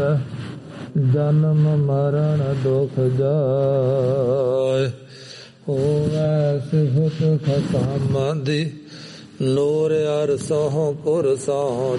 ਜਨਮ ਮਰਨ ਦੁਖ ਜਾਏ। ਹੋਵੈ ਸਿਫਤ ਖਸਮ ਦੀ ਨੂਰ ਅਰ ਸਹੁ ਪੁਰ ਸਹੁ